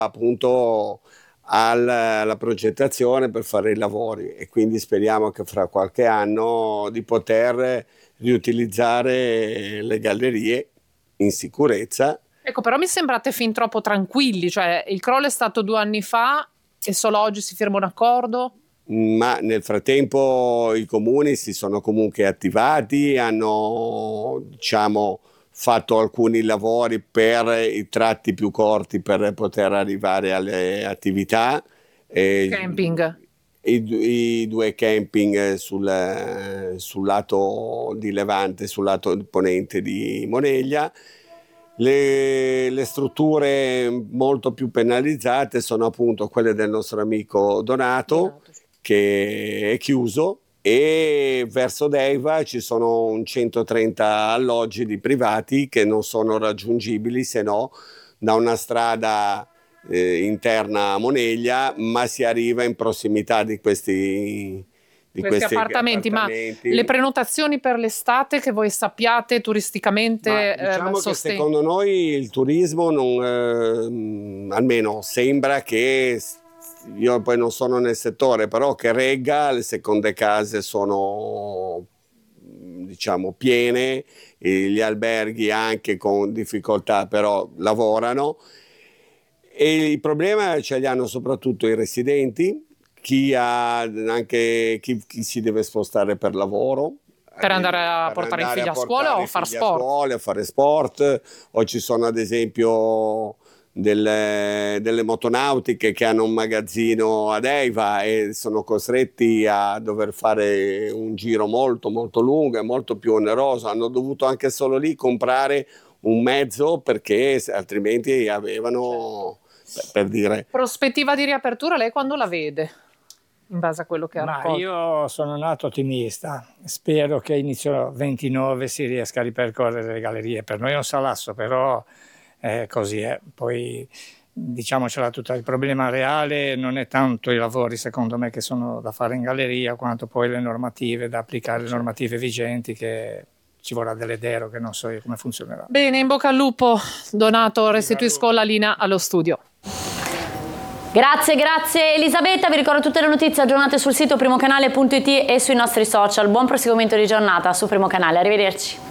appunto alla progettazione per fare i lavori, e quindi speriamo che fra qualche anno di poter riutilizzare le gallerie in sicurezza. Ecco, però mi sembrate fin troppo tranquilli, cioè il crollo è stato 2 anni fa e solo oggi si firma un accordo? Ma nel frattempo i comuni si sono comunque attivati, hanno, diciamo, fatto alcuni lavori per i tratti più corti per poter arrivare alle attività. Camping. I 2 camping sul lato di Levante, sul lato ponente di Moneglia. Le strutture molto più penalizzate sono appunto quelle del nostro amico Donato, che è chiuso, e verso Deiva ci sono un 130 alloggi di privati che non sono raggiungibili se no da una strada interna a Moneglia, ma si arriva in prossimità di questi appartamenti. Ma le prenotazioni per l'estate, che voi sappiate turisticamente, diciamo che secondo noi il turismo almeno sembra che, io poi non sono nel settore, però che regga, le seconde case sono, diciamo, piene, gli alberghi anche con difficoltà però lavorano, e il problema ce li hanno soprattutto i residenti, chi si deve spostare per lavoro, per andare a portare i figli a scuola o far sport. A fare sport, o ci sono ad esempio delle motonautiche che hanno un magazzino ad Eiva e sono costretti a dover fare un giro molto molto lungo e molto più oneroso, hanno dovuto anche solo lì comprare un mezzo perché altrimenti avevano, per dire. Prospettiva di riapertura lei quando la vede? In base a quello che ha raccolto? Io sono nato ottimista, spero che inizio 29 si riesca a ripercorrere le gallerie. Per noi è un salasso, però così è. Poi diciamocela tutta, il problema reale non è tanto i lavori secondo me che sono da fare in galleria, quanto poi le normative, da applicare le normative vigenti, che ci vorrà delle deroghe, non so come funzionerà. Bene, in bocca al lupo. Donato, restituisco la linea allo studio. Grazie Elisabetta, vi ricordo tutte le notizie aggiornate sul sito primocanale.it e sui nostri social. Buon proseguimento di giornata su Primo Canale, arrivederci.